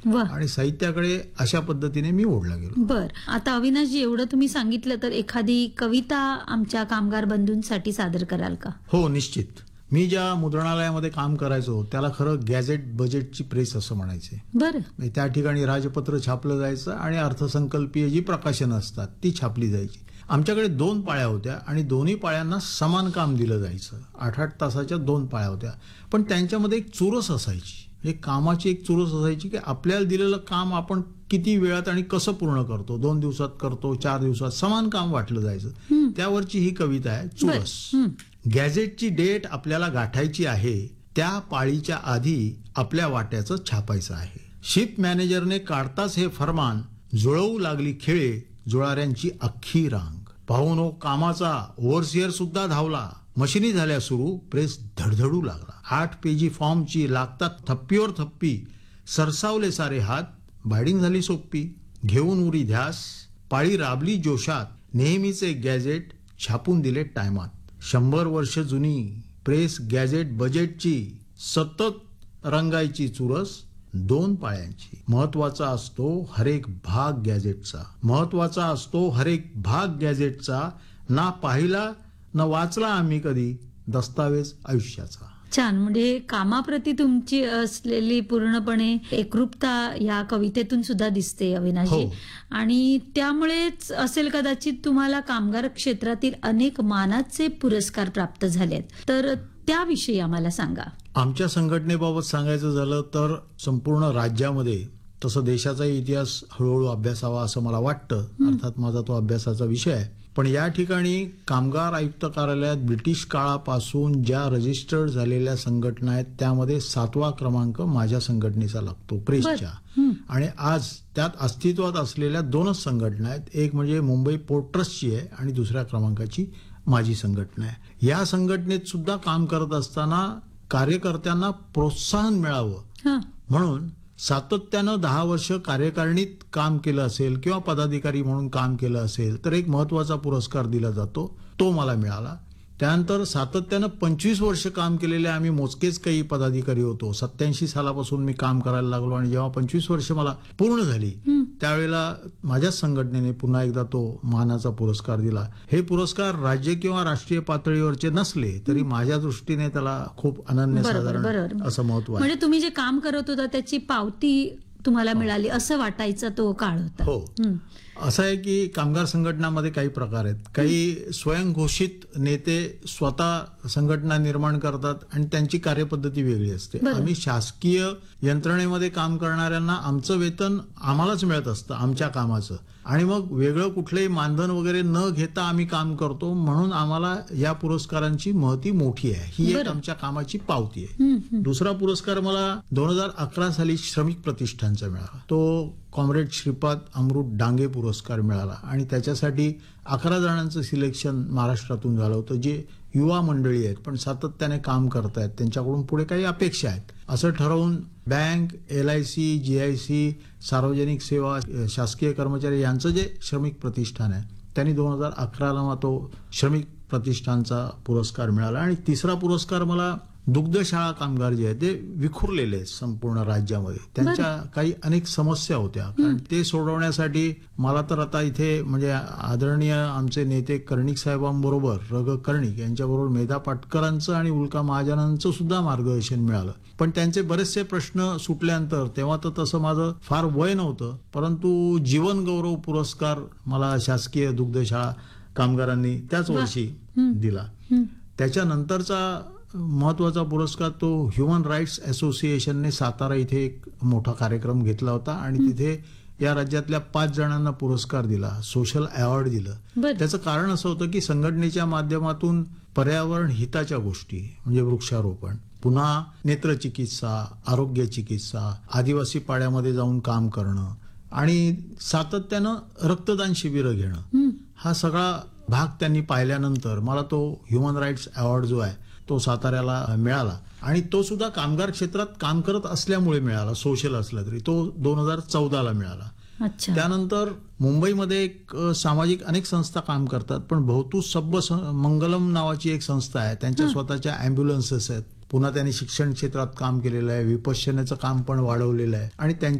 वा. आणि साहित्याकडे अशा पद्धतीने मी ओढला गेलो. बर, आता अविनाशजी एवढं तुम्ही सांगितलं तर एखादी कविता आमच्या कामगार बंधूंसाठी सादर कराल का? हो, निश्चित. मी ज्या मुद्रणालयामध्ये काम करायचो त्याला खरं गॅझेट बजेटची प्रेस असं म्हणायचे. बरं. म्हणजे त्या ठिकाणी राजपत्र छापलं जायचं आणि अर्थसंकल्पीय जी प्रकाशनं असतात ती छापली जायची. आमच्याकडे 2 पाळ्या होत्या आणि दोन्ही पाळ्यांना समान काम दिलं जायचं. 8-8 तासाच्या 2 पाळ्या होत्या, पण त्यांच्यामध्ये एक चुरस असायची. हे कामाची एक चुरस असायची की आपल्याला दिलेलं काम आपण किती वेळात आणि कसं पूर्ण करतो, 2 दिवसात करतो, 4 दिवसात, समान काम वाटलं जायचं. त्यावरची ही कविता आहे, चुरस. गॅझेटची डेट आपल्याला गाठायची आहे, त्या पाळीच्या आधी आपल्या वाट्याचं छापायचं आहे. शिप मॅनेजरने काढताच हे फरमान, जुळवू लागली खेळे जुळाऱ्यांची अख्खी रांग. पाहुणो कामाचा ओव्हरसिअर सुद्धा धावला, मशिनी झाल्या सुरू, प्रेस धडधडू लागला. 8 पेजी फॉर्मची लागतात थप्पीवर थप्पी, सरसावले सारे हात, बायडिंग झाली सोपी. घेऊन उरी ध्यास, पाळी राबली जोशात, नेहमीचे गॅझेट छापून दिले टायमात. 100 वर्ष जुनी प्रेस गॅझेट बजेटची, सतत रंगायची चुरस 2 पाळ्यांची. महत्वाचा असतो हरेक भाग गॅझेटचा, महत्वाचा असतो हरेक भाग गॅझेटचा, ना पाहिला न वाचला आम्ही कधी दस्तावेज आयुष्याचा. छान. म्हणजे कामाप्रती तुमची असलेली पूर्णपणे एकरूपता या कवितेतून सुद्धा दिसते अविनाशजी. हो. आणि त्यामुळेच असेल कदाचित तुम्हाला कामगार क्षेत्रातील अनेक मानाचे पुरस्कार प्राप्त झालेत, तर त्याविषयी आम्हाला सांगा. आमच्या संघटनेबाबत सांगायचं झालं तर संपूर्ण राज्यामध्ये, तसं देशाचाही इतिहास हळूहळू अभ्यासावा असं मला वाटतं. अर्थात माझा तो अभ्यासाचा विषय आहे. पण या ठिकाणी कामगार आयुक्त कार्यालयात ब्रिटिश काळापासून ज्या रजिस्टर्ड झालेल्या संघटना आहेत त्यामध्ये 7वा क्रमांक माझ्या संघटनेचा लागतो, प्रेसच्या. आणि आज त्यात अस्तित्वात असलेल्या 2च संघटना आहेत. एक म्हणजे मुंबई पोर्ट ट्रस्टची आहे आणि दुसऱ्या क्रमांकाची माझी संघटना आहे. या संघटनेत सुद्धा काम करत असताना कार्यकर्त्यांना प्रोत्साहन मिळावं म्हणून सातत्यानं 10 वर्ष कार्यकारिणीत काम केलं असेल किंवा पदाधिकारी म्हणून काम केलं असेल तर एक महत्वाचा पुरस्कार दिला जातो, तो मला मिळाला. त्यानंतर सातत्यानं 25 वर्ष काम केलेले आम्ही मोजकेच काही पदाधिकारी होतो. 87 सालापासून मी काम करायला लागलो आणि जेव्हा 25 वर्ष मला पूर्ण झाली त्यावेळेला माझ्याच संघटनेने पुन्हा एकदा तो मानाचा पुरस्कार दिला. हे पुरस्कार राज्य किंवा राष्ट्रीय पातळीवरचे नसले तरी माझ्या दृष्टीने त्याला खूप अनन्यसाधारण असं महत्व आहे. म्हणजे तुम्ही जे काम करत होता त्याची पावती तुम्हाला मिळाली असं वाटायचा तो काळ होता. हो. असं आहे की कामगार संघटनामध्ये काही प्रकार आहेत. काही स्वयंघोषित नेते स्वतः संघटना निर्माण करतात आणि त्यांची कार्यपद्धती वेगळी असते. आम्ही शासकीय यंत्रणेमध्ये काम करणाऱ्यांना आमचं वेतन आम्हालाच मिळत असतं आमच्या कामाचं, आणि मग वेगळं कुठलंही मानधन वगैरे न घेता आम्ही काम करतो, म्हणून आम्हाला या पुरस्कारांची महती मोठी आहे. ही एक आमच्या कामाची पावती आहे. दुसरा पुरस्कार मला 2011 साली श्रमिक प्रतिष्ठानचा मिळाला. तो कॉम्रेड श्रीपाद अमृत डांगे पुरस्कार मिळाला आणि त्याच्यासाठी 11 जणांचं सिलेक्शन महाराष्ट्रातून झालं होतं, जे युवा मंडळी आहेत पण सातत्याने काम करतायत, त्यांच्याकडून पुढे काही अपेक्षा आहेत असं ठरवून बँक, LIC, GIC, सार्वजनिक सेवा, शासकीय कर्मचारी यांचं जे श्रमिक प्रतिष्ठान आहे त्यांनी 2011ला तो श्रमिक प्रतिष्ठानचा पुरस्कार मिळाला. आणि तिसरा पुरस्कार मला दुग्धशाळा कामगार जे आहेत ते विखुरलेले आहेत संपूर्ण राज्यामध्ये, त्यांच्या काही अनेक समस्या होत्या, कारण ते सोडवण्यासाठी मला तर आता इथे म्हणजे आदरणीय आमचे नेते कर्णिक साहेबांबरोबर, रग कर्णिक यांच्याबरोबर मेधा पाटकरांचं आणि उल्का महाजनांचं सुद्धा मार्गदर्शन मिळालं. पण त्यांचे बरेचसे प्रश्न सुटल्यानंतर, तेव्हा तर तसं माझं फार वय नव्हतं, परंतु जीवन गौरव पुरस्कार मला शासकीय दुग्धशाळा कामगारांनी त्याच वर्षी दिला. त्याच्यानंतरचा महत्वाचा पुरस्कार तो ह्युमन राईट्स असोसिएशनने सातारा इथे एक मोठा कार्यक्रम घेतला होता आणि तिथे या राज्यातल्या 5 जणांना पुरस्कार दिला, सोशल अवॉर्ड दिलं. त्याचं कारण असं होतं की संघटनेच्या माध्यमातून पर्यावरण हिताच्या गोष्टी म्हणजे वृक्षारोपण, पुन्हा नेत्रचिकित्सा, आरोग्य चिकित्सा, आदिवासी पाड्यामध्ये जाऊन काम करणं आणि सातत्यानं रक्तदान शिबिरं घेणं, हा सगळा भाग त्यांनी पाहिल्यानंतर मला तो ह्युमन राईट्स अवॉर्ड जो आहे तो साताऱ्याला मिळाला. आणि तो सुद्धा कामगार क्षेत्रात काम करत असल्यामुळे मिळाला, सोशल असला तरी. तो 2014ला मिळाला. त्यानंतर मुंबईमध्ये एक सामाजिक अनेक संस्था काम करतात, पण बहुतू सब्ब मंगलम नावाची एक संस्था आहे, त्यांच्या स्वतःच्या अँब्युलन्सेस आहेत. पुन्हा त्यांनी शिक्षण क्षेत्रात काम केलेलं आहे, विपश्यनेचं काम पण वाढवलेलं आहे आणि